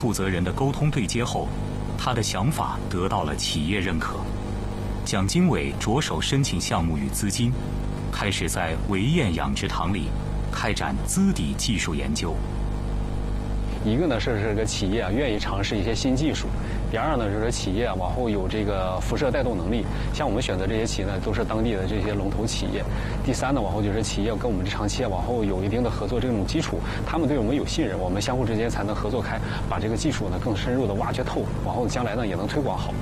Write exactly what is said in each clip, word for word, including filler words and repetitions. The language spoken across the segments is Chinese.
负责人的沟通对接后，他的想法得到了企业认可。蒋经纬着手申请项目与资金，开始在维堰养殖塘里开展资底技术研究。 一个呢是这个企业啊愿意尝试一些新技术，第二呢就是企业啊往后有这个辐射带动能力，像我们选择这些企业呢都是当地的这些龙头企业。第三呢往后就是企业跟我们这长期啊往后有一定的合作这种基础，他们对我们有信任，我们相互之间才能合作开，把这个技术呢更深入的挖掘透，往后将来呢也能推广好。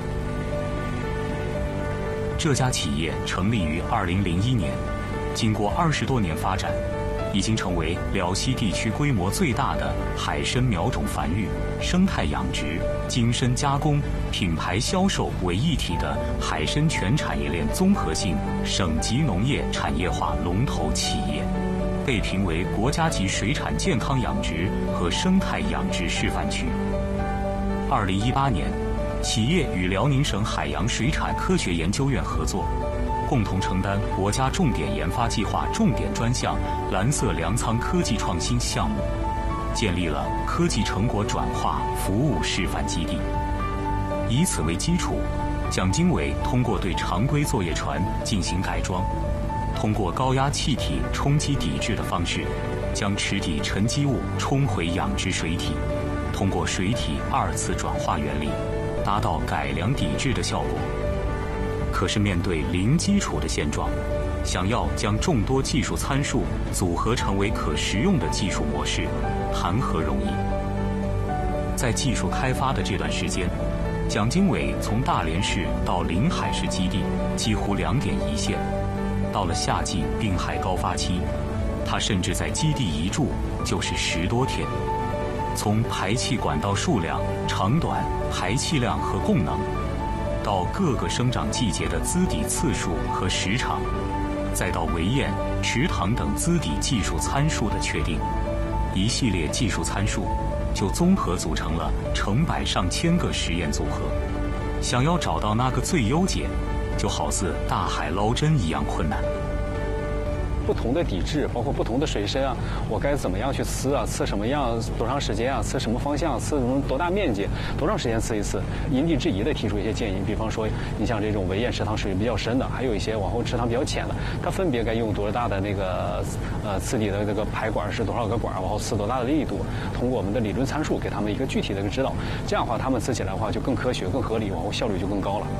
这家企业成立于二零零一年，经过二十多年发展，已经成为辽西地区规模最大的海参苗种繁育、生态养殖、精深加工、品牌销售为一体的海参全产业链综合性省级农业产业化龙头企业，被评为国家级水产健康养殖和生态养殖示范区。二零一八年，企业与辽宁省海洋水产科学研究院合作，共同承担国家重点研发计划重点专项蓝色粮仓科技创新项目，建立了科技成果转化服务示范基地。以此为基础，蒋经纬通过对常规作业船进行改装，通过高压气体冲击抵制的方式，将池底沉积物冲回养殖水体，通过水体二次转化原理，达到改良抵制的效果。可是面对零基础的现状，想要将众多技术参数组合成为可实用的技术模式，谈何容易？在技术开发的这段时间，蒋经纬从大连市到临海市基地几乎两点一线。到了夏季滨海高发期，他甚至在基地一住就是十多天。从排气管道数量、长短、排气量和供能，到各个生长季节的资底次数和时长，再到围堰、池塘等资底技术参数的确定，一系列技术参数就综合组成了成百上千个实验组合。想要找到那个最优解，就好似大海捞针一样困难。 不同的底质，包括不同的水深啊，我该怎么样去呲啊？呲什么样？多长时间啊？呲什么方向？呲什么多大面积？多长时间呲一次？因地制宜的提出一些建议。比方说，你像这种围堰池塘水比较深的，还有一些往后池塘比较浅的，它分别该用多大的那个呃呲底的这个排管是多少个管，往后呲多大的力度？通过我们的理论参数给他们一个具体的一个指导，这样的话他们呲起来的话就更科学、更合理，往后效率就更高了。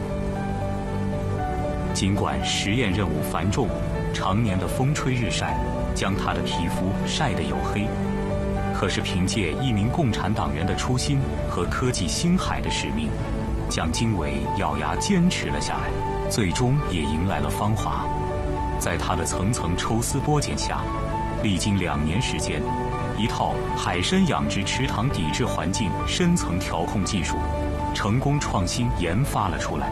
尽管实验任务繁重，常年的风吹日晒将他的皮肤晒得黝黑，可是凭借一名共产党员的初心和科技星海的使命，蒋经纬咬牙坚持了下来，最终也迎来了芳华。在他的层层抽丝剥茧下，历经两年时间，一套海参养殖池塘抵制环境深层调控技术成功创新研发了出来。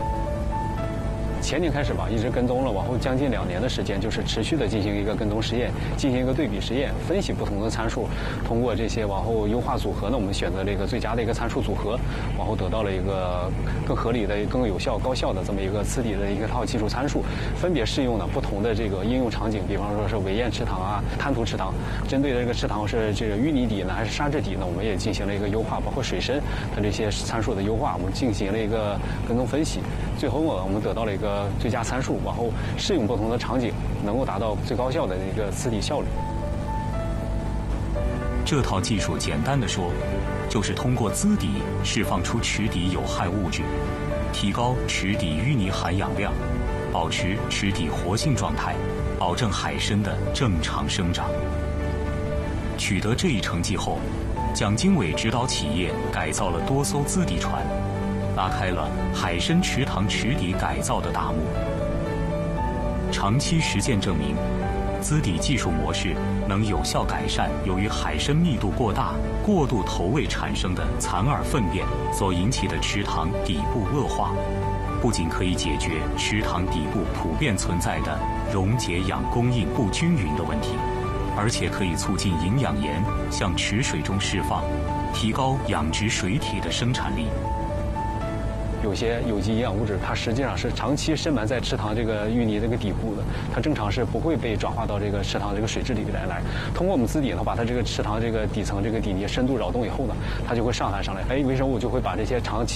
前年开始吧，一直跟踪了，往后将近两年的时间，就是持续的进行一个跟踪实验，进行一个对比实验，分析不同的参数，通过这些往后优化组合呢，我们选择了一个最佳的一个参数组合，往后得到了一个更合理的、更有效、高效的这么一个呲底的一个套技术参数，分别适用了不同的这个应用场景，比方说是围堰池塘啊、滩涂池塘，针对的这个池塘是这个淤泥底呢还是沙质底呢，我们也进行了一个优化，包括水深它这些参数的优化，我们进行了一个跟踪分析，最后呢，我们得到了一个最佳参数，往后适用不同的场景，能够达到最高效的一个呲底效率。 这套技术简单的说，就是通过呲底释放出池底有害物质，提高池底淤泥含氧量，保持池底活性状态，保证海参的正常生长。取得这一成绩后，蒋经纬指导企业改造了多艘呲底船，拉开了海参池塘池底改造的大幕。长期实践证明，呲底技术模式能有效改善由于海参密度过大、过度投喂产生的残饵粪便所引起的池塘底部恶化，不仅可以解决池塘底部普遍存在的溶解氧供应不均匀的问题，而且可以促进营养盐向池水中释放，提高养殖水体的生产力。 有些有机营养物质，它实际上是长期深埋在池塘这个淤泥这个底部的，它正常是不会被转化到这个池塘这个水质里边来。通过我们滋底呢，把它这个池塘这个底层这个底泥深度扰动以后呢，它就会上弹上来，哎，微生物就会把这些长期